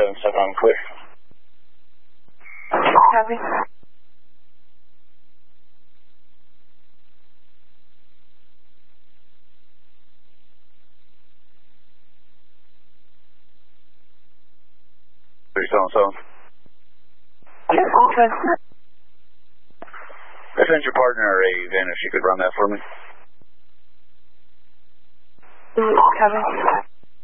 7 on clear. Copy. 377. Yes, okay. I sent your partner a VIN if she could run that for me. Copy.